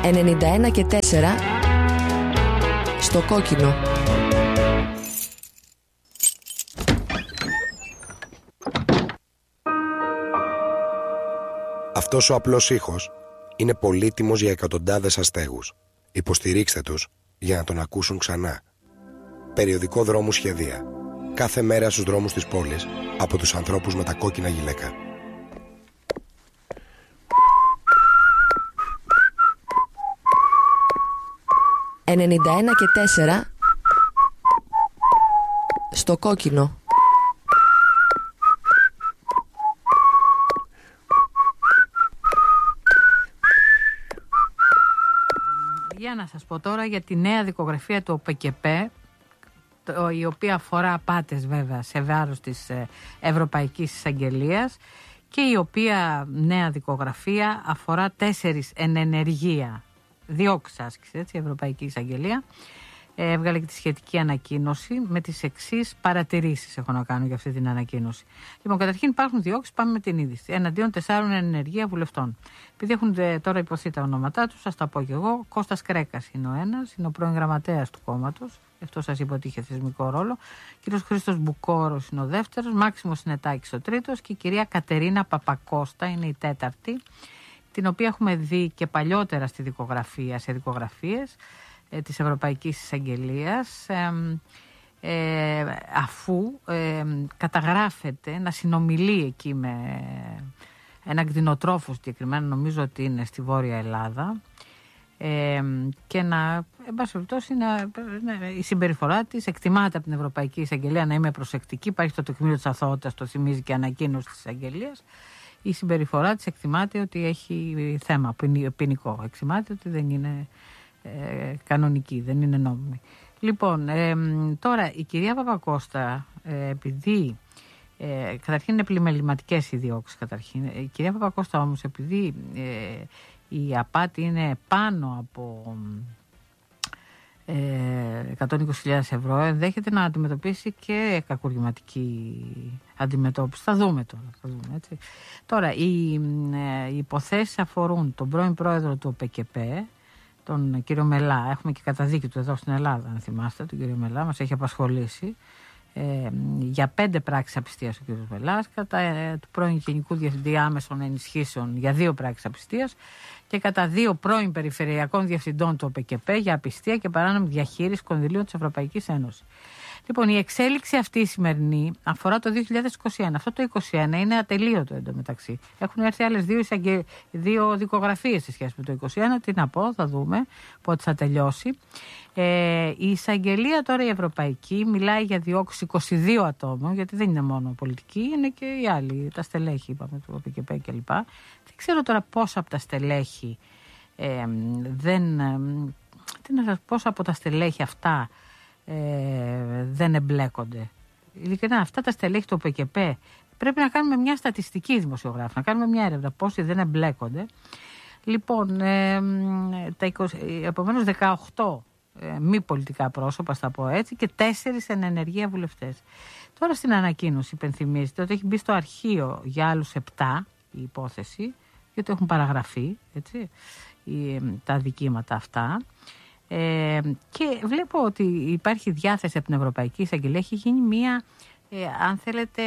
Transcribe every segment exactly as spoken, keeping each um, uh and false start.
ενενήντα ένα και τέσσερα στο κόκκινο. Αυτός ο απλός ήχος είναι πολύτιμος για εκατοντάδες αστέγους. Υποστηρίξτε τους για να τον ακούσουν ξανά. Περιοδικό δρόμου σχεδία. Κάθε μέρα στους δρόμους της πόλης από τους ανθρώπους με τα κόκκινα γυλαίκα. ενενήντα ένα και τέσσερα στο κόκκινο. Για να σας πω τώρα για τη νέα δικογραφία του ΟΠΕΚΕΠΕ, η οποία αφορά απάτες βέβαια σε βάρος της Ευρωπαϊκής Εισαγγελίας και η οποία νέα δικογραφία αφορά τέσσερις εν ενεργεία διώξεις άσκηση, έτσι, η Ευρωπαϊκή Εισαγγελία. Ε, έβγαλε και τη σχετική ανακοίνωση με τις εξής παρατηρήσεις έχω να κάνω για αυτή την ανακοίνωση. Λοιπόν, καταρχήν υπάρχουν διώξεις, πάμε με την είδηση. Εναντίον τεσσάρων εν ενεργεία βουλευτών. Επειδή έχουν τώρα υποθεί τα ονόματά τους, σας τα πω κι εγώ. Κώστας Κρέκας είναι ο ένας, είναι ο πρώην γραμματέας του κόμματος. Αυτό σας είπα ότι είχε θεσμικό ρόλο. Κύριος Χρήστος Μπουκόρος είναι ο δεύτερος, Μάξιμος Συνετάκης ο τρίτος και η κυρία Κατερίνα Παπακώστα είναι η τέταρτη, την οποία έχουμε δει και παλιότερα στη δικογραφία, σε δικογραφίες ε, της Ευρωπαϊκής Εισαγγελίας, ε, ε, αφού ε, καταγράφεται να συνομιλεί εκεί με ένα κτηνοτρόφο συγκεκριμένα, νομίζω ότι είναι στη Βόρεια Ελλάδα, ε, και να, εν πάση περιπτώσει, η συμπεριφορά της εκτιμάται από την Ευρωπαϊκή Εισαγγελία να είμαι προσεκτική. Υπάρχει το τεκμήριο της αθωότητας, το θυμίζει και ανακοίνωση της Εισαγγελίας. Η συμπεριφορά της εκτιμάται ότι έχει θέμα ποινικό. Εκτιμάται ότι δεν είναι ε, κανονική, δεν είναι νόμιμη. Λοιπόν, ε, τώρα η κυρία Παπακώστα, ε, επειδή ε, καταρχήν είναι πλημεληματικές οι διώξεις καταρχήν. Η κυρία Παπακώστα όμως, επειδή ε, η απάτη είναι πάνω από ε, εκατόν είκοσι χιλιάδες ευρώ, ενδέχεται να αντιμετωπίσει και κακουργηματική αντιμετώπιση. Θα δούμε τώρα. Θα δούμε, έτσι. Τώρα, οι, ε, οι υποθέσεις αφορούν τον πρώην πρόεδρο του ΟΠΕΚΕΠΕ, τον κύριο Μελά. Έχουμε και καταδίκη του εδώ στην Ελλάδα, αν θυμάστε, τον κύριο Μελά, μας έχει απασχολήσει. Ε, για πέντε πράξεις απιστίας ο κ. Μελάς, κατά ε, του πρώην Γενικού Διευθυντή Άμεσων Ενισχύσεων για δύο πράξεις απιστίας και κατά δύο πρώην Περιφερειακών Διευθυντών του ΟΠΕΚΕΠΕ για απιστία και παράνομη διαχείριση κονδυλίων της Ευρωπαϊκής Ένωσης. Λοιπόν, η εξέλιξη αυτή η σημερινή αφορά το δύο χιλιάδες είκοσι ένα. Αυτό το είκοσι ένα είναι ατελείωτο εντωμεταξύ. Έχουν έρθει άλλες δύο, εισαγγε... δύο δικογραφίες σε σχέση με το είκοσι ένα. Τι να πω, θα δούμε πότε θα τελειώσει. Ε, η εισαγγελία τώρα η ευρωπαϊκή μιλάει για διώξεις είκοσι δύο ατόμων, γιατί δεν είναι μόνο πολιτικοί, είναι και οι άλλοι, τα στελέχη, είπαμε, του ΟΠΕΚΕΠΕ κλπ. Δεν ξέρω τώρα πόσα από τα στελέχη ε, δεν. Ε, τι να σας, πόσα από τα στελέχη αυτά Ε, δεν εμπλέκονται. Ειλικρινά, αυτά τα στελέχη του ΟΠΕΚΕΠΕ πρέπει να κάνουμε μια στατιστική, δημοσιογράφη, να κάνουμε μια έρευνα πόσοι δεν εμπλέκονται. Λοιπόν, ε, τα είκοσι, επομένως δεκαοκτώ ε, μη πολιτικά πρόσωπα, θα πω έτσι, και τέσσερις εν ενεργεία βουλευτές. Τώρα στην ανακοίνωση υπενθυμίζεται ότι έχει μπει στο αρχείο για άλλους επτά η υπόθεση, γιατί έχουν παραγραφεί, έτσι, η, τα αδικήματα αυτά. Ε, και βλέπω ότι υπάρχει διάθεση από την Ευρωπαϊκή Εισαγγελία. Έχει γίνει μία, ε, αν θέλετε,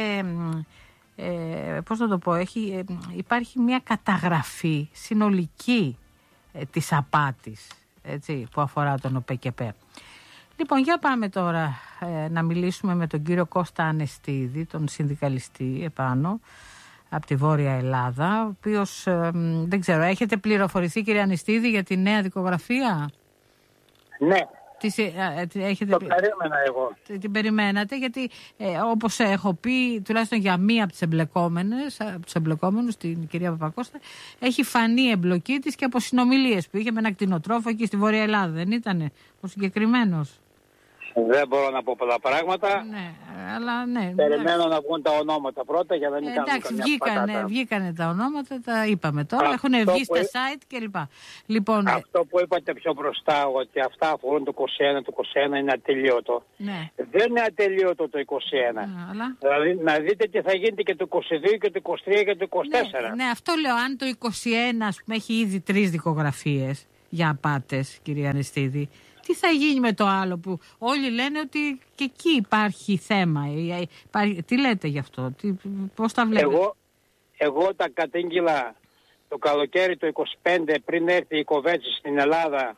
ε, πώς να το πω, έχει, ε, υπάρχει μία καταγραφή συνολική ε, της απάτης, έτσι, που αφορά τον ΟΠΕΚΕΠΕ. Λοιπόν, για πάμε τώρα ε, να μιλήσουμε με τον κύριο Κώστα Ανεστίδη, τον συνδικαλιστή επάνω από τη Βόρεια Ελλάδα, ο οποίος, ε, δεν ξέρω, έχετε πληροφορηθεί, κύριε Ανεστίδη, για τη νέα δικογραφία? Ναι, Τις, ε, ε, έχετε, το περίμενα εγώ. Την περιμένατε, γιατί ε, όπως έχω πει, τουλάχιστον για μία από τις εμπλεκόμενες, από τους εμπλεκόμενους, την κυρία Παπακώστα, έχει φανεί εμπλοκή της και από συνομιλίες που είχε με ένα κτηνοτρόφο εκεί στη Βόρεια Ελλάδα. Δεν ήτανε ο συγκεκριμένος? Δεν μπορώ να πω πολλά πράγματα. Ναι, αλλά ναι. Περιμένω εντάξει. να βγουν τα ονόματα πρώτα για να μην ε, κάνουμε εντάξει, καμιά βγήκανε, πατάτα. βγήκανε τα ονόματα, τα είπαμε τώρα. Αυτό έχουν βγει στα που... site κλπ. Λοιπόν, αυτό που είπατε πιο μπροστά, ότι αυτά αφορούν το είκοσι ένα, το είκοσι ένα είναι ατελείωτο. Ναι. Δεν είναι ατελείωτο το είκοσι ένα. Ναι, αλλά... Δηλαδή να δείτε τι θα γίνεται και το είκοσι δύο και το είκοσι τρία και το είκοσι τέσσερα. Ναι, ναι, αυτό λέω. Αν το είκοσι ένα, ας πούμε, έχει ήδη τρεις δικογραφίες για απάτες, κυρία Ανεστίδη. Τι θα γίνει με το άλλο που όλοι λένε ότι και εκεί υπάρχει θέμα. Τι λέτε γι' αυτό, τι, πώς τα βλέπετε? Εγώ, εγώ τα κατήγγειλα το καλοκαίρι το είκοσι πέντε, πριν έρθει η Κοβέτση στην Ελλάδα,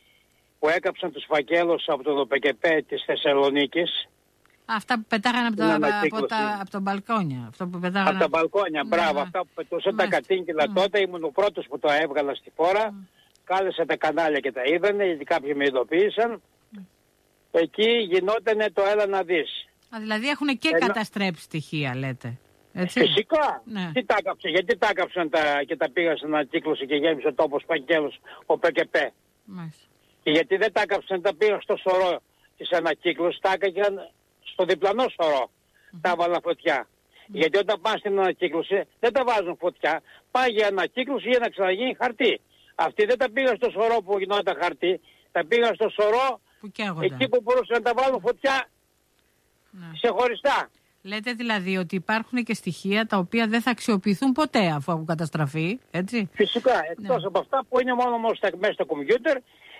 που έκαψαν τους φακέλους από το ΔΟΠΕΚΕΠΕ της Θεσσαλονίκης. Αυτά που πετάγανε από, τα, από, τα, από τα μπαλκόνια. Αυτό που πετάγανε... Από τα μπαλκόνια, μπράβο. Ναι, αυτά που πετούσαν τα κατήγγυλα mm. τότε. Ήμουν ο πρώτος που το έβγαλα στη φόρα. Mm. Κάλεσα τα κανάλια και τα είδανε, γιατί κάποιοι με ειδοποίησαν. Mm. Εκεί γινότανε το έλα να δεις. Α, δηλαδή έχουν και Ενώ... καταστρέψει στοιχεία, λέτε. Έτσι. Φυσικά. Ναι. Τι τα έκαψε, γιατί τα έκαψαν τα, και τα πήγαν στην ανακύκλωση και γέμισε ο τόπος φακέλους ο ΠΚΠ. Μάλιστα. Και γιατί δεν τα έκαψαν, τα πήγαν στο σωρό της ανακύκλωσης, τα έκαψαν στο διπλανό σωρό. Mm-hmm. Τα έβαλαν φωτιά. Mm-hmm. Γιατί όταν πάνε στην ανακύκλωση δεν τα βάζουν φωτιά. Πάει για ανακύκλωση για να ξαναγίνει χαρτί. Αυτοί δεν τα πήγαν στο σωρό που γινόταν χαρτί. Τα πήγαν στο σωρό που εκεί που μπορούσαν να τα βάλουν φωτιά mm-hmm. ξεχωριστά. Λέτε δηλαδή ότι υπάρχουν και στοιχεία τα οποία δεν θα αξιοποιηθούν ποτέ αφού έχουν καταστραφεί, έτσι? Φυσικά, εκτός ναι. από αυτά που είναι μόνο μέσα στο κομπιούτερ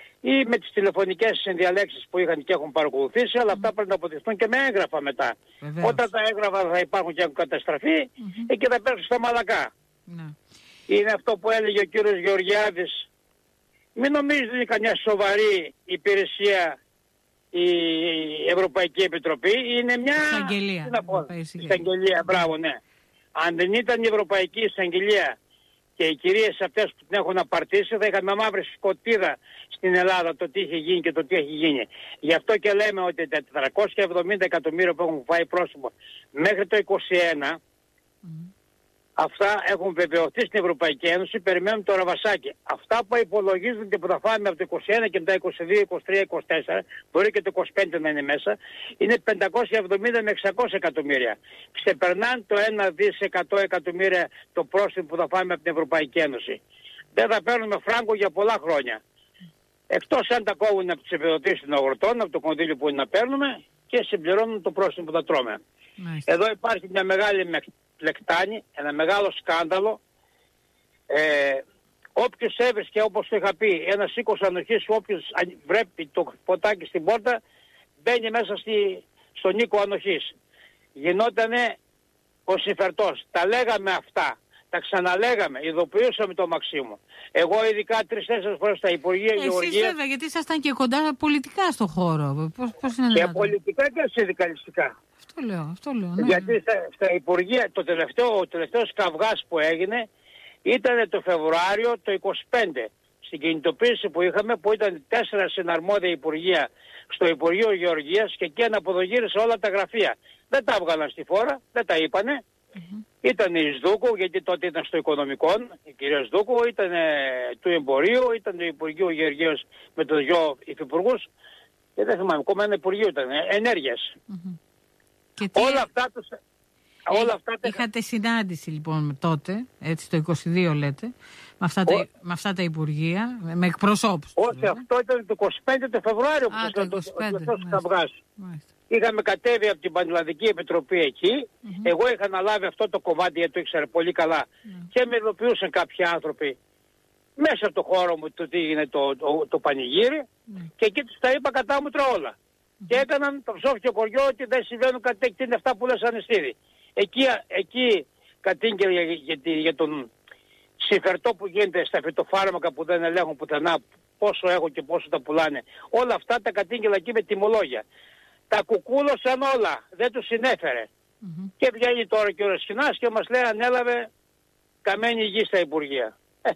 ή με τις τηλεφωνικές συνδιαλέξεις που είχαν και έχουν παρακολουθήσει, αλλά αυτά πρέπει να αποδειχθούν και με έγγραφα μετά. Βεβαίως. Όταν τα έγγραφα θα υπάρχουν και έχουν καταστραφεί, mm-hmm. εκεί θα πέσουν στα μαλακά. Ναι. Είναι αυτό που έλεγε ο κύριος Γεωργιάδης. Μην νομίζετε είναι καμιά σοβαρή υπηρεσία η Ευρωπαϊκή Επιτροπή. Είναι μια εισαγγελία. Εισαγγελία, μπράβο, ναι. Αν δεν ήταν η Ευρωπαϊκή Εισαγγελία και οι κυρίες αυτές που την έχουν απαρτήσει, θα είχαμε μαύρη σκοτίδα στην Ελλάδα το τι είχε γίνει και το τι έχει γίνει. Γι' αυτό και λέμε ότι τα τετρακόσια εβδομήντα εκατομμύρια που έχουν φάει πρόσωπο μέχρι το είκοσι ένα, mm. αυτά έχουν βεβαιωθεί στην Ευρωπαϊκή Ένωση, περιμένουμε το ραβασάκι. Αυτά που υπολογίζονται και που θα φάμε από το είκοσι ένα και μετά είκοσι δύο, είκοσι τρία, είκοσι τέσσερα, μπορεί και το είκοσι πέντε να είναι μέσα, είναι πεντακόσια εβδομήντα με εξακόσια εκατομμύρια. Ξεπερνάνε το ένα δισεκατομμύριο εκατό εκατομμύρια το πρόστιμο που θα φάμε από την Ευρωπαϊκή Ένωση. Δεν θα παίρνουμε φράγκο για πολλά χρόνια. Εκτός αν τα κόβουν από τις επιδοτήσεις των αγροτών, από το κονδύλιο που είναι να παίρνουμε και συμπληρώνουν το πρόστιμο που θα τρώμε. Μάλιστα. Εδώ υπάρχει μια μεγάλη πλεκτάνη, ένα μεγάλο σκάνδαλο. Ε, όποιος έβρισκε, όπως το είχα πει, ένας οίκος ανοχής, όποιος βρέπει το ποτάκι στην πόρτα, μπαίνει μέσα στη, στον οίκο ανοχής. Γινότανε ο συμφερτός. Τα λέγαμε αυτά. Τα ξαναλέγαμε, ειδοποιούσαμε το Μαξίμου. Εγώ ειδικά τρεις-τέσσερις φορές στα Υπουργεία Γεωργίας. Εσείς βέβαια, γιατί ήσασταν και κοντά πολιτικά στο χώρο. Πώς, πώς είναι και πολιτικά και συνδικαλιστικά. Αυτό λέω, αυτό λέω. Ναι. Γιατί στα, στα Υπουργεία, το τελευταίο, ο τελευταίος καυγάς που έγινε ήταν το Φεβρουάριο το είκοσι πέντε. Στην κινητοποίηση που είχαμε, που ήταν τέσσερα συναρμόδια Υπουργεία στο Υπουργείο Γεωργίας και εκεί αναποδογύρισε όλα τα γραφεία. Δεν τα έβγαλαν στη φόρα, δεν τα είπανε. Mm-hmm. Ήταν η Σδούκου, γιατί τότε ήταν στο οικονομικό, η κυρία Σδούκου, ήταν ε, του εμπορίου, ήταν το Υπουργείο Γεωργίας με τους δυο υφυπουργούς και δεν θυμάμαι, ακόμα ένα Υπουργείο ήταν, ε, ενέργειας. Mm-hmm. Και τι... Όλα αυτά τους... Ε, όλα αυτά είχατε συνάντηση λοιπόν τότε, έτσι το είκοσι δύο λέτε, με αυτά, τα, με αυτά τα Υπουργεία, με εκπροσώπους. Όχι, δηλαδή. Αυτό ήταν το είκοσι πέντε το Φεβρουάριο που ήταν το τελευταίο καυγάς. Είχαμε κατέβει από την Πανελλαδική Επιτροπή εκεί. Mm-hmm. Εγώ είχα αναλάβει αυτό το κομμάτι γιατί το ήξερα πολύ καλά. Mm-hmm. Και με ειδοποιούσαν κάποιοι άνθρωποι μέσα από το χώρο μου το τι είναι το, το, το πανηγύρι. Mm-hmm. Και εκεί τους τα είπα κατάμουτρα όλα. Mm-hmm. Και έκαναν το ψόφιο κοριό ότι δεν συμβαίνουν κάτι τέτοιο. Είναι αυτά που λες Ανεστίδη. Εκεί, εκεί κατήγγελε για, για, για τον συμφερτό που γίνεται στα φυτοφάρμακα που δεν ελέγχουν πουθενά πόσο έχω και πόσο τα πουλάνε. Όλα αυτά τα κατήγγελα εκεί με τιμολόγια. Τα κουκούλωσαν όλα, δεν τους συνέφερε. Mm-hmm. Και βγαίνει τώρα και ο Ρεσκινάς και μας λέει ανέλαβε καμένη γη στα Υπουργεία. Ε,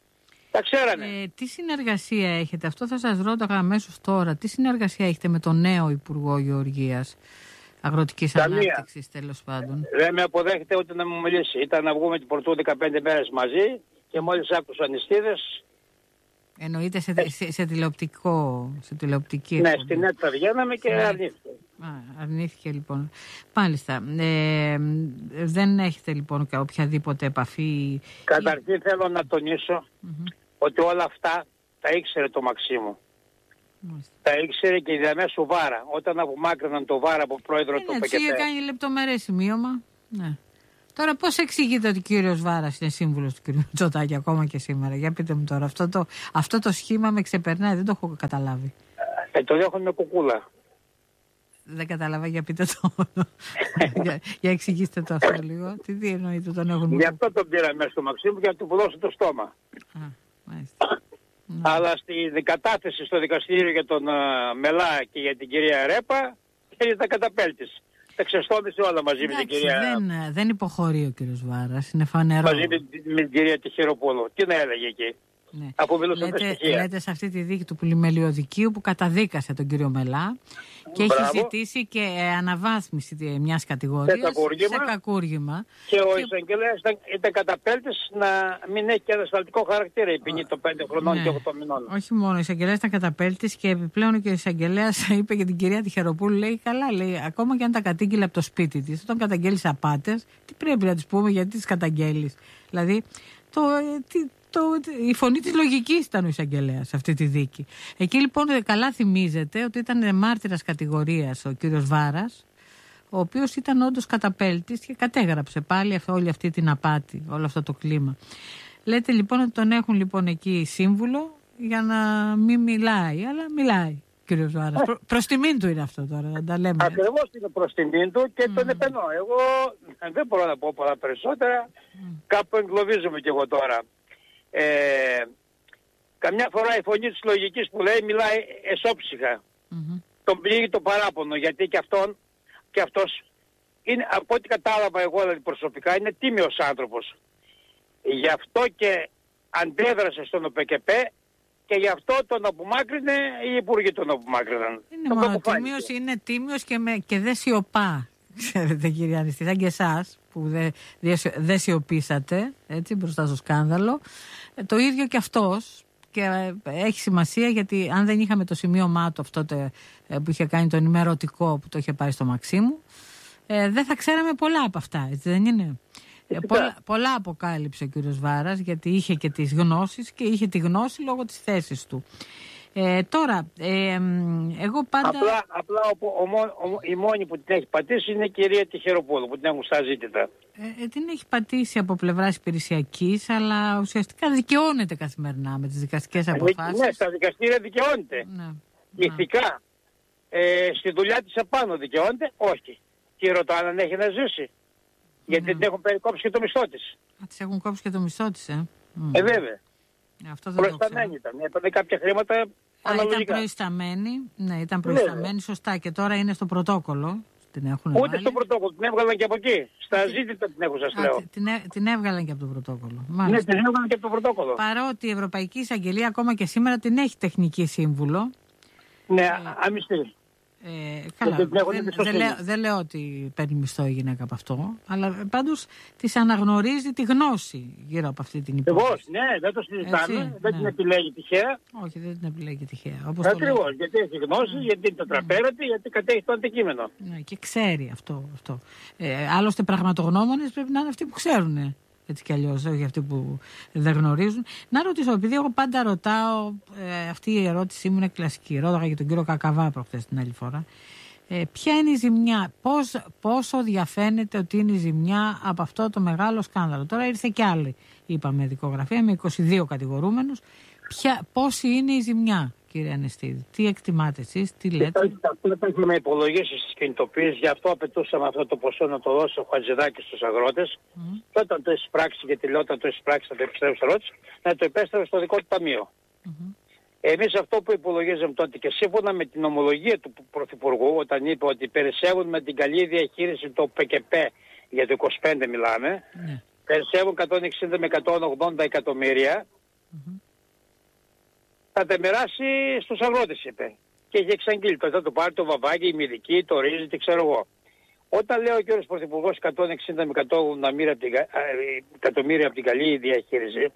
τα ξέρανε. Ε, τι συνεργασία έχετε, αυτό θα σας ρώταγα αμέσως τώρα, τι συνεργασία έχετε με τον νέο Υπουργό Γεωργίας, Αγροτικής Ανάπτυξης τέλος πάντων? Δεν με αποδέχεται ούτε να μου μιλήσει. Ήταν να βγούμε την πρωτού δεκαπέντε μέρες μαζί και μόλις άκουσα νηστίδες. Εννοείται σε, σε, σε τηλεοπτικό, σε τηλεοπτική. Ναι, στην ΕΤ βγαίναμε και ναι. αρνήθηκε. Α, αρνήθηκε λοιπόν. Μάλιστα. Ε, δεν έχετε λοιπόν οποιαδήποτε επαφή? Καταρχήν ή... θέλω να τονίσω mm-hmm. ότι όλα αυτά τα ήξερε το Μαξίμου. Μάλιστα. Τα ήξερε και η διαμέσου Βάρα. Όταν απομάκρυναν το Βάρα από πρόεδρο του ΠΚΠ. Ναι, του είχε κάνει λεπτομερές σημείωμα. Ναι. Τώρα πώς εξηγείται ότι ο κύριος Βάρας είναι σύμβουλος του κύριου Μητσοτάκη ακόμα και σήμερα? Για πείτε μου τώρα, αυτό το, αυτό το σχήμα με ξεπερνάει, δεν το έχω καταλάβει. Ε, το δέχονται με κουκούλα. Δεν κατάλαβα, για πείτε το. για, για εξηγήστε το αυτό λίγο. Τι, τι εννοείτε τον έχουν? Γι' αυτό τον πήρα μέσα στο Μαξίμου για να του βουλώσω το στόμα. Α, μάλιστα. Αλλά στην κατάθεση στο δικαστήριο για τον uh, Μελά και για την κυρία Ρέπα ήταν καταπέλτης. Τα ξεστόμησε όλα μαζί. Εντάξει, με την κυρία... Δεν, δεν υποχωρεί ο κύριος Βάρας, είναι φανερό. Μαζί με, με την κυρία Τυχεροπούλου. Τι να έλεγε εκεί. Ναι. Αφού μιλούσαν λέτε, λέτε σε αυτή τη δίκη του Πολυμελιωδικίου που καταδίκασε τον κύριο Μελά και Μπράβο. έχει ζητήσει και αναβάθμιση μιας κατηγορίας σε κακούργημα, σε κακούργημα. Και, και ο εισαγγελέας ήταν, ήταν καταπέλτης να μην έχει και ανασταλτικό χαρακτήρα η ποινή των πέντε χρονών ναι. και οκτώ μηνών. Όχι μόνο, ο εισαγγελέας ήταν καταπέλτης και επιπλέον και ο εισαγγελέας είπε για την κυρία Τυχεροπούλου, λέει καλά, λέει, ακόμα και αν τα κατήγγειλε από το σπίτι της, όταν καταγγέλεις απάτες, τι πρέπει να της πούμε, γιατί τις καταγγέλεις? Δηλαδή, το, τι, Το, η φωνή της λογικής ήταν ο εισαγγελέας σε αυτή τη δίκη. Εκεί λοιπόν καλά θυμίζεται ότι ήταν μάρτυρας κατηγορίας ο κύριος Βάρας, ο οποίος ήταν όντως καταπέλτης και κατέγραψε πάλι αυτή, όλη αυτή την απάτη, όλο αυτό το κλίμα. Λέτε λοιπόν ότι τον έχουν λοιπόν εκεί σύμβουλο για να μην μιλάει, αλλά μιλάει ο κύριος Βάρας. Προ, προς τιμήν του είναι αυτό τώρα, να τα λέμε. Ακριβώς είναι προς τιμήν του και mm. τον επενώ. Εγώ δεν μπορώ να πω πολλά περισσότερα, mm. κάπου εγκλωβίζομαι κι εγώ τώρα. Ε, καμιά φορά η φωνή της λογικής που λέει μιλάει εσώψυχα. Mm-hmm. Τον πλήγει το παράπονο, γιατί και αυτόν και αυτός είναι, από ό,τι κατάλαβα εγώ δηλαδή προσωπικά, είναι τίμιος άνθρωπος. Γι' αυτό και αντέδρασε στον ΟΠΕΚΕΠΕ και γι' αυτό τον απομάκρυνε οι υπουργοί τον απομάκρυναν. Είναι μόνο τίμιος, είναι τίμιος και, με, και δεν σιωπά. Ξέρετε κύριε Ανιστή, σαν και εσάς που δεν δε, δε σιωπήσατε έτσι, μπροστά στο σκάνδαλο, ε, το ίδιο και αυτός, και ε, έχει σημασία γιατί αν δεν είχαμε το σημείωμά του αυτό το, ε, που είχε κάνει το ενημερωτικό που το είχε πάρει στο Μαξίμου, ε, δεν θα ξέραμε πολλά από αυτά, έτσι δεν είναι? Ε, πολλά, πολλά αποκάλυψε ο κύριος Βάρας γιατί είχε και τις γνώσεις και είχε τη γνώση λόγω της θέσης του. Ε, τώρα, ε, εγώ πάντα... Απλά, απλά ο, ο, ο, η μόνη που την έχει πατήσει είναι η κυρία Τυχεροπούλου που την έχουν στα ζήτητα. Ε, ε, την έχει πατήσει από πλευράς υπηρεσιακής, αλλά ουσιαστικά δικαιώνεται καθημερινά με τις δικαστικές αποφάσεις. Ναι, στα δικαστήρια δικαιώνεται. Ναι. Ηθικά. Ε, στη δουλειά της απάνω δικαιώνεται, όχι. Και ρωτάνε αν έχει να ζήσει. Γιατί ναι. την έχουν περικόψει και το μισθό της. Α, της έχουν κόψει και το μισθό της, ε. Ε, βέβαια. Αυτό προϊσταμένη ήταν. Έπαιρνε κάποια χρήματα αναλογικά. Α, ήταν προϊσταμένη. Ναι, ήταν προϊσταμένη, ναι, σωστά. Και τώρα είναι στο πρωτόκολλο. Την έχουν Ούτε βάλει. Στο πρωτόκολλο. Την έβγαλαν και από εκεί. Στα ζήτητα την έχω, σας λέω. Την, την έβγαλαν και από το πρωτόκολλο. Μάλιστα. Ναι, την έβγαλαν και από το πρωτόκολλο. Παρότι η Ευρωπαϊκή Εισαγγελία ακόμα και σήμερα την έχει τεχνική σύμβουλο. Ναι, ε, αμυστή. Ε, καλά, δεν, δεν, λέω, δεν λέω ότι παίρνει μισθό η γυναίκα από αυτό, αλλά πάντως της αναγνωρίζει τη γνώση γύρω από αυτή την υπόθεση. Ναι, δεν το συζητάμε, έτσι, δεν ναι. την επιλέγει τυχαία. Όχι, δεν την επιλέγει τυχαία. Ακριβώς, γιατί έχει γνώση, ναι. γιατί είναι τετραπέρατη, γιατί κατέχει το αντικείμενο. Ναι, και ξέρει αυτό. αυτό. Ε, άλλωστε πραγματογνώμονες πρέπει να είναι αυτοί που ξέρουν. Έτσι κι αλλιώς, όχι αυτοί που δεν γνωρίζουν. Να ρωτήσω, επειδή εγώ πάντα ρωτάω, ε, αυτή η ερώτησή μου είναι κλασική. Ρώταγα για τον κύριο Κακαβά προχθές την άλλη φορά. Ε, ποια είναι η ζημιά, πώς, πόσο διαφαίνεται ότι είναι η ζημιά από αυτό το μεγάλο σκάνδαλο? Τώρα ήρθε κι άλλη, είπαμε, δικογραφία με είκοσι δύο κατηγορούμενους. Ποια, πόση είναι η ζημιά, κύριε Ανεστίδη? Τι εκτιμάτε εσείς, τι λέτε? Αυτό έχουμε υπολογίσει στις κινητοποιήσεις, γι' αυτό απαιτούσαμε αυτό το ποσό να το δώσει ο Χατζηδάκης στους αγρότες. Mm. Και όταν το εισπράξει και τελειώταν το εισπράξει θα το επιστρέψει στους αγρότες, να το επέστρεψε στο δικό του ταμείο. Mm-hmm. Εμείς αυτό που υπολογίζαμε τότε και σύμφωνα με την ομολογία του Πρωθυπουργού, όταν είπε ότι περισσεύουν με την καλή διαχείριση το ΠΚΠ, για το είκοσι πέντε μιλάμε, mm. περισσεύουν εκατόν εξήντα με εκατόν ογδόντα εκατομμύρια, mm-hmm. θα τα μοιράσει στους αγρότες, είπε. Και είχε εξαγγείλει. Το θα το πάρει το βαβάκι, η μυδική, το ρύζι, τι ξέρω εγώ. Όταν λέω ο κ. Πρωθυπουργός εκατόν εξήντα με εκατόν ογδόντα εκατομμύρια από την καλή διαχείριση,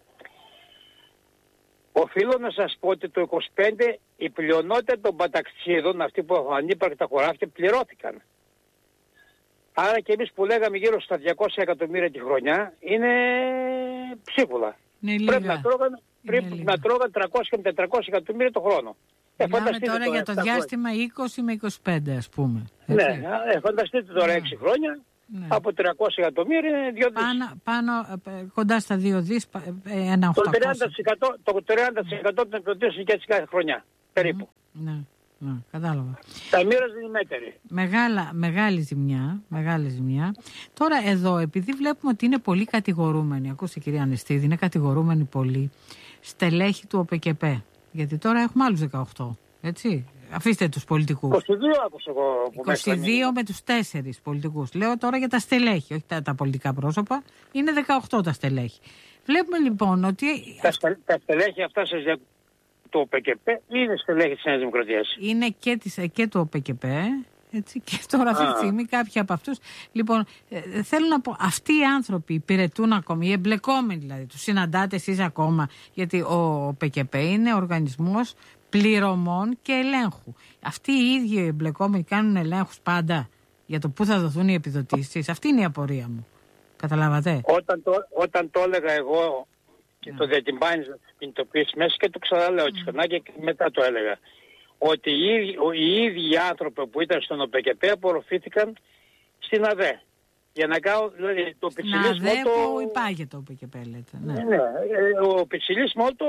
οφείλω να σας πω ότι το είκοσι πέντε η πλειονότητα των παταξίδων, αυτοί που έχουν ανύπαρκτα χωράφια, πληρώθηκαν. Άρα και εμείς που λέγαμε γύρω στα διακόσια εκατομμύρια τη χρονιά, είναι ψίχουλα. Πρέπει να τρώγαν, πρέπει να τρώγαν τριακόσια με τετρακόσια εκατομμύρια το χρόνο. Μιλάμε ε, τώρα για το διάστημα είκοσι με είκοσι πέντε, ας πούμε. Έτσι. Ναι, ε, φανταστείτε τώρα έξι χρόνια, Ναι. Από τριακόσια εκατομμύρια είναι δύο δις. Πάνω, πάνω κοντά στα δύο δις, ένα οχτακόσια. Το τριάντα τοις εκατό, το τριάντα τοις εκατό των επιδοτήσεων και έτσι κάθε χρονιά, περίπου. Mm, ναι, ναι, κατάλαβα. Τα μοίραζε η μέτερη. Μεγάλα, μεγάλη ζημιά, μεγάλη ζημιά. Τώρα εδώ, επειδή βλέπουμε ότι είναι πολύ κατηγορούμενοι, ακούστε κυρία Ανεστίδη, είναι κατηγορούμενοι πολύ στελέχη του ΟΠΕΚΕΠΕ. Γιατί τώρα έχουμε άλλους δεκαοκτώ, έτσι. Αφήστε τους πολιτικούς. είκοσι δύο άκουσα εγώ. είκοσι δύο με τους τέσσερις πολιτικούς. Λέω τώρα για τα στελέχη, όχι τα, τα πολιτικά πρόσωπα. Είναι δεκαοκτώ τα στελέχη. Βλέπουμε λοιπόν ότι... Τα, στε, τα στελέχη αυτά σας για το ΟΠΕΚΕΠΕ είναι στελέχη της Νέας Δημοκρατίας. Είναι και, της, και το ΟΠΕΚΕΠΕ. Έτσι, και τώρα αυτή τη στιγμή κάποιοι από αυτούς. Λοιπόν, ε, θέλω να πω, αυτοί οι άνθρωποι υπηρετούν ακόμη, οι εμπλεκόμενοι δηλαδή, τους συναντάτε εσείς ακόμα, γιατί ο ΟΠΕΚΕΠΕ είναι οργανισμός πληρωμών και ελέγχου. Αυτοί οι ίδιοι οι εμπλεκόμενοι κάνουν ελέγχους πάντα για το πού θα δοθούν οι επιδοτήσεις. Αυτή είναι η απορία μου. Καταλάβατε. Όταν το, όταν το έλεγα εγώ και yeah. το διατυμπάνιζα στις κινητοποιήσεις μέσα και το ξαναλέω mm. ξανά και μετά το έλεγα. Ότι οι ίδιοι, οι ίδιοι άνθρωποι που ήταν στον ΟΠΕΚΕΠΕ απορροφήθηκαν στην ΑΔΕ. Για να κάνω, δηλαδή, το πιτσιλίσμο... Στην ΑΔΕ το... που υπάγεται ο ΟΠΕΚΕΠΕ, λέτε. Ναι, ναι, ο πιτσιλίσμο το...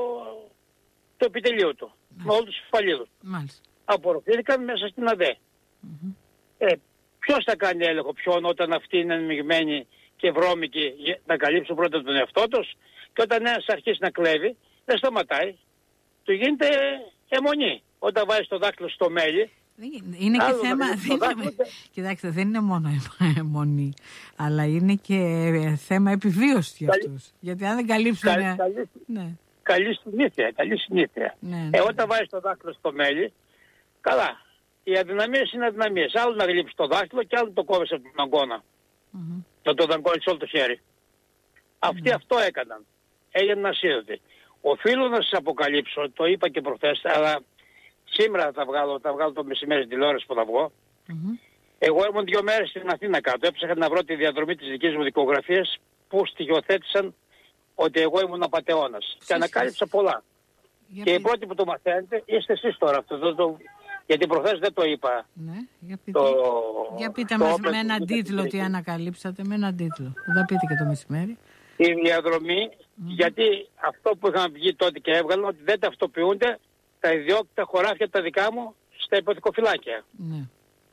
το επιτελείο του. Ναι. Με όλους τους υπαλλήλους. Απορροφήθηκαν μέσα στην ΑΔΕ. Mm-hmm. Ε, ποιος θα κάνει έλεγχο ποιον όταν αυτοί είναι ενημιγμένοι και βρώμικοι να καλύψουν πρώτα τον εαυτό τους και όταν ένας αρχίσει να κλέβει δεν σταματάει. Του γίνεται αιμονή. Όταν βάζει το δάχτυλο στο μέλι. Είναι και θέμα. Δεν είναι, κοιτάξτε, δεν είναι μόνο αιμονή, αλλά είναι και θέμα επιβίωσης για αυτούς. Γιατί αν δεν καλύψουν. Καλή, καλή, ναι. καλή συνήθεια. Καλή συνήθεια. Ναι, ναι. Ε, όταν βάζει το δάχτυλο στο μέλι, καλά. Οι αδυναμίες είναι αδυναμίες. Άλλο να γλύψει το δάχτυλο και άλλο να το κόβεις από την αγκώνα. Mm-hmm. Να το δαγκώνεις όλο το χέρι. Αυτοί mm-hmm. αυτό έκαναν. Έγιναν ασίδωτοι. Οφείλω να σας αποκαλύψω, το είπα και προχθές, αλλά σήμερα θα βγάλω, θα βγάλω το μεσημέρι στην τηλεόραση που θα βγω. Mm-hmm. Εγώ ήμουν δύο μέρες στην Αθήνα κάτω. Έψαχα να βρω τη διαδρομή της δικής μου δικογραφίας που στοιχειοθέτησαν ότι εγώ ήμουν απατεώνας. Και ανακάλυψα πολλά. Για και πείτε. Οι πρώτοι που το μαθαίνετε είστε εσείς τώρα. Αυτό το, το, γιατί προχθές δεν το είπα. Ναι, για πείτε, το, για πείτε το, μας το, με έναν τίτλο τι ανακαλύψατε, με έναν τίτλο. Θα πείτε και το μεσημέρι. Η διαδρομή, mm. γιατί αυτό που είχαν βγει τότε και έβγαλαν ότι δεν ταυτοποιούνται τα ιδιόκτητα χωράφια τα δικά μου στα υποθηκοφυλάκια. Mm.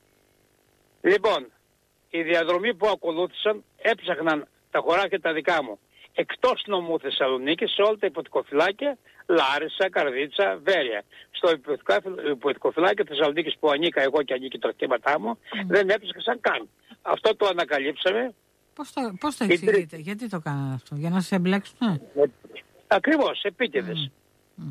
Λοιπόν, η διαδρομή που ακολούθησαν έψαχναν τα χωράφια τα δικά μου εκτός νομού Θεσσαλονίκης σε όλα τα υποθηκοφυλάκια, Λάρισα, Καρδίτσα, Βέρεια. Στο υποθηκοφυλάκιο Θεσσαλονίκης που ανήκα εγώ και ανήκει το κτήματά μου, mm. δεν έψαξαν καν. Αυτό το ανακαλύψαμε. Πώς το, πώς το εξηγείτε, η... γιατί το κάνανε αυτό, για να σε εμπλέξουν? Ακριβώς, επίτηδες. Mm.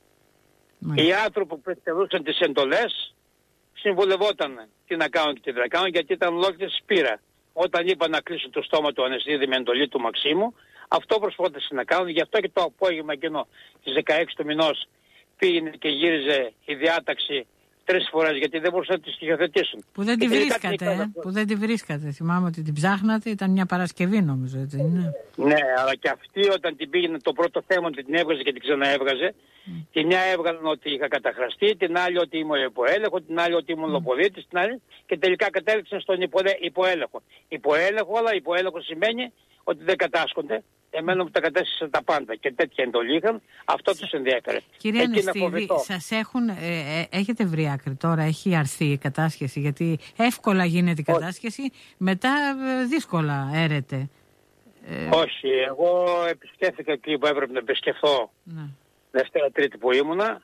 Mm. Οι άνθρωποι που εκτελούσαν τις εντολές συμβουλευόταν τι να κάνουν και τι δεν να κάνουν, γιατί ήταν ολόκληρη σπήρα. Όταν είπαν να κλείσουν το στόμα του Ανεστίδη με εντολή του Μαξίμου, αυτό προσπάθησαν να κάνουν. Γι' αυτό και το απόγευμα εκείνο στις δεκαέξι του μηνός πήγαινε και γύριζε η διάταξη τρεις φορές, γιατί δεν μπορούσαν να τη στοιχειοθετήσουν. Που δεν τη βρίσκατε, ε? που δεν τη βρίσκατε. Θυμάμαι ότι την ψάχνατε, ήταν μια Παρασκευή νομίζω, έτσι είναι? Ναι, αλλά και αυτή όταν την πήγαινε το πρώτο θέμα την έβγαζε και την ξαναέβγαζε. Mm. Τη μια έβγαλαν ότι είχα καταχραστεί, την άλλη ότι ήμουν υποέλεγχο, την άλλη ότι ήμουν λοποδίτης, την άλλη και τελικά κατέληξαν στον υποέλεγχο. Υποέλεγχο, αλλά υποέλεγχο σημαίνει ότι δεν κατάσχονται. Εμένα που τα κατέστησαν τα πάντα και τέτοια εντολή είχαν, αυτό τους ενδιαφέρε. Κύριε Ανεστίδη, σας έχουν, ε, ε, έχετε βρει άκρη τώρα, έχει αρθεί η κατάσχεση, γιατί εύκολα γίνεται η κατάσχεση, όχι. μετά ε, δύσκολα έρεται. Ε, όχι, εγώ επισκέφθηκα εκεί που έπρεπε να επισκεφθώ, ναι. Δευτέρα Τρίτη που ήμουνα.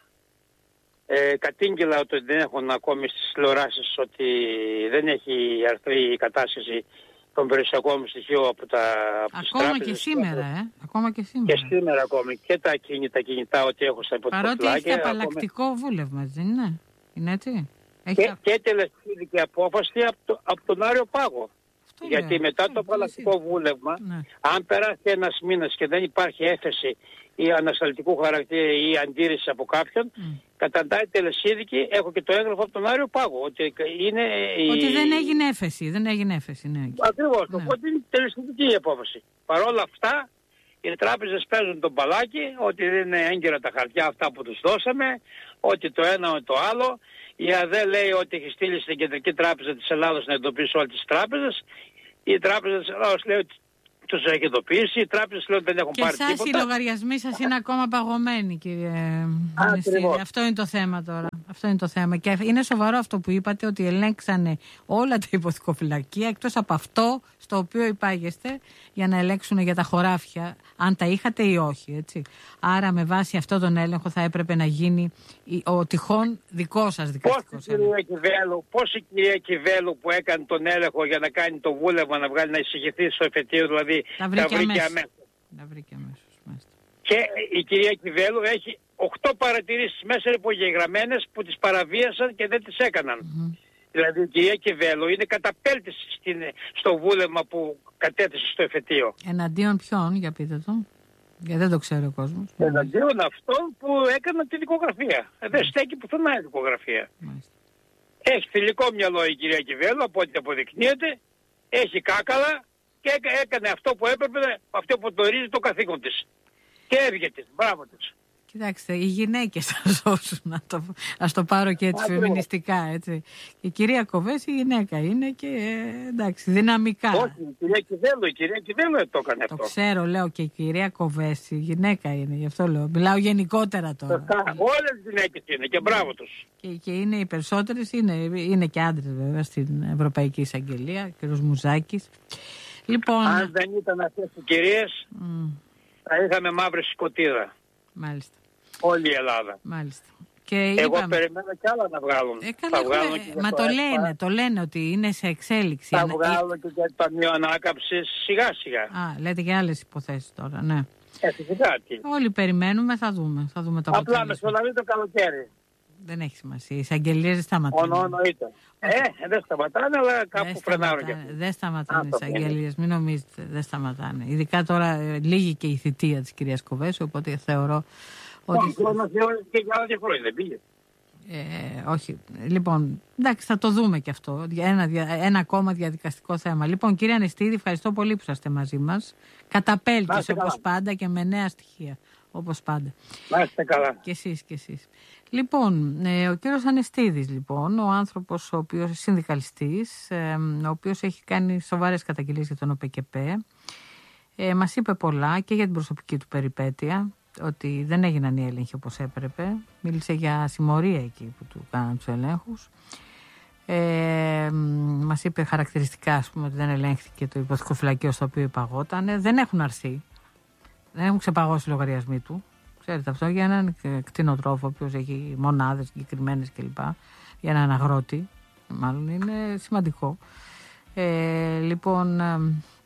Ε, κατήγγειλα ότι δεν έχουν ακόμη στις τηλεοράσεις ότι δεν έχει αρθεί η κατάσχεση των περιουσιακών στοιχείων από τα από ακόμα και σήμερα, ε. Ακόμα και σήμερα. Και σήμερα ακόμη. Και τα κινητά, κινητά ότι έχω στα υποτιφυλάκια. Παρότι έχει απαλλακτικό ακόμη... βούλευμα, δεν είναι? Είναι έτσι? Έχει... Και, και τελεσίδικη απόφαση από, το, από τον Άριο Πάγο. Αυτό γιατί λέει, μετά αυτό, το απαλλακτικό βούλευμα, ναι. αν περάσει ένας μήνας και δεν υπάρχει έφεση ή ανασταλτικού χαρακτήρα ή αντίρρηση από κάποιον, mm. καταντάει τελεσίδικη, έχω και το έγγραφο από τον Άριο Πάγο. Ότι, είναι ότι η... δεν έγινε έφεση, δεν έγινε έφεση, ναι. Ακριβώς, ναι. Οπότε είναι τελεσίδικη η απόφαση. Παρ' όλα αυτά, οι τράπεζες παίζουν τον μπαλάκι, ότι δεν είναι έγκυρα τα χαρτιά αυτά που τους δώσαμε, ότι το ένα το άλλο. Η ΑΔΕ λέει ότι έχει στείλει στην Κεντρική Τράπεζα της Ελλάδος να εντοπίσει όλες τις τράπεζες. Οι τράπεζες, ως λέω, τους έχει ειδοποιήσει, οι τράπεζες λέω δεν έχουν και πάρει εσάς τίποτα. Και εσάς οι λογαριασμοί σας είναι ακόμα παγωμένοι, κύριε Ανεστίδη. Αυτό είναι το θέμα τώρα. Αυτό είναι το θέμα. Και είναι σοβαρό αυτό που είπατε, ότι ελέγξανε όλα τα υποθηκοφυλακεία, εκτός από αυτό στο οποίο υπάγεστε, για να ελέγξουν για τα χωράφια, αν τα είχατε ή όχι. Έτσι. Άρα με βάση αυτόν τον έλεγχο θα έπρεπε να γίνει ο τυχόν δικό σας δικαστικός έλεγχος. Πώς η κυρία Κιβέλου που έκανε τον έλεγχο για να κάνει το βούλευμα να βγάλει, να εισηγηθεί στο εφετείο, δηλαδή τα βρήκε, τα βρήκε αμέσως. Τα βρήκε αμέσως. Και η κυρία Κιβέλου έχει οκτώ παρατηρήσεις μέσα υπογεγραμμένες που τις παραβίασαν και δεν τις έκαναν. Mm-hmm. Δηλαδή η κυρία Κιβέλου είναι καταπέλτης στο βούλευμα που κατέθεσε στο εφετείο. Εναντίον ποιον, για πείτε το. Γιατί δεν το ξέρει ο κόσμος. Εναντίον αυτών που έκαναν τη δικογραφία. Mm. Δεν στέκει πουθενά η δικογραφία. Mm. Έχει θηλυκό μυαλό η κυρία Κιβέλου, από ό,τι αποδεικνύεται. Έχει κάκαλα και έκανε αυτό που έπρεπε, αυτό που το ορίζει το καθήκον της. Και έβγε της. Μπράβο της. Κοιτάξτε, οι γυναίκες θα σώσουν, να το, ας το πάρω και έτσι φεμινιστικά, έτσι. Η κυρία Κοβέση η γυναίκα είναι και εντάξει, δυναμικά. Όχι, η κυρία Κιβέλου, η κυρία Κιβέλου το έκανε το αυτό. Το ξέρω, λέω, και η κυρία Κοβέση η γυναίκα είναι, γι' αυτό λέω. Μιλάω γενικότερα τώρα. Σωστά, όλες οι γυναίκες είναι και μπράβο τους. Και, και είναι οι περισσότερες, είναι, είναι και άντρες βέβαια στην Ευρωπαϊκή Εισαγγελία, κ. Μουζάκης. Λοιπόν... Αν δεν ήταν αυτές οι κυρίες, mm. θα είχαμε μαύρη σκοτίδα. Μάλιστα. Όλη η Ελλάδα. Μάλιστα. Και εγώ είπαμε... περιμένω κι άλλα να βγάλουν. Ε, καλά, θα βγάλουν έχουμε... Μα το, το λένε, το λένε ότι είναι σε εξέλιξη. Θα βγάλουν και για το Ταμείο Ανάκαμψης σιγά σιγά. Α, λέτε και άλλες υποθέσεις τώρα, ναι. Ε, φυσικά. Όλοι περιμένουμε, θα δούμε. Θα δούμε το απλά μεσολαβεί το καλοκαίρι. Δεν έχει σημασία. Οι εισαγγελίες δεν σταματάνε. Όνο, εννοείται. Ε, δεν σταματάνε, αλλά κάπου φρενάρουν και δεν σταματάνε οι εισαγγελίες, μην νομίζετε, δεν σταματάνε. Ειδικά τώρα λίγη και η θητεία της κυρίας Κοβέσου, οπότε θεωρώ ότι... Όχι, χρόνο θεώρησε και για άλλα χρόνια, δεν πήγε. Ε, όχι. Λοιπόν, εντάξει, θα το δούμε και αυτό. Ένα, ένα ακόμα διαδικαστικό θέμα. Λοιπόν, κύριε Ανεστίδη, ευχαριστώ πολύ που είσαστε μαζί μας. Καταπέλτης όπως πάντα και με νέα στοιχεία. Όπως πάντα. Να είστε καλά. Και εσείς και εσείς. Λοιπόν, ε, ο κύριος Ανεστίδης, λοιπόν, ο άνθρωπος ο οποίος συνδικαλιστής, ε, ο οποίος έχει κάνει σοβαρές καταγγελίες για τον ΟΠΚΠ, ε, μας είπε πολλά και για την προσωπική του περιπέτεια, ότι δεν έγιναν οι έλεγχοι όπως έπρεπε. Μίλησε για συμμορία εκεί που του κάναν τους ελέγχους. Ε, μας είπε χαρακτηριστικά, ας πούμε, ότι δεν ελέγχθηκε το υποθηκοφυλακείο στο οποίο υπαγόταν. Δεν έχουν αρθεί. Δεν έχουν ξεπαγώσει οι λογαριασμοί του. Ξέρετε αυτό, για έναν κτηνοτρόφο, ο οποίος έχει μονάδες συγκεκριμένες κλπ. Για έναν αγρότη, μάλλον είναι σημαντικό. Ε, λοιπόν, ε,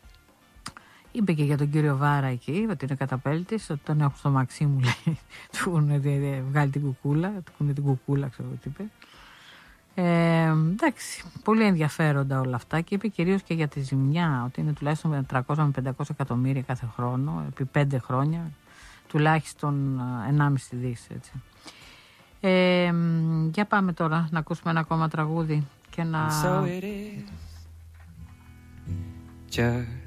είπε και για τον κύριο Βάρα εκεί, ότι είναι καταπέλτης, ότι τον έχουν στο μαξί μου, λέει. Του έχουν βγάλει την κουκούλα, του έχουν την κουκούλα, ξέρω τι είπε. Ε, εντάξει, πολύ ενδιαφέροντα όλα αυτά και είπε κυρίως και για τη ζημιά, ότι είναι τουλάχιστον τριακόσια με πεντακόσια εκατομμύρια κάθε χρόνο, επί πέντε χρόνια, τουλάχιστον ενάμιση δις, έτσι. Ε, για πάμε τώρα να ακούσουμε ένα ακόμα τραγούδι και να... So it is, just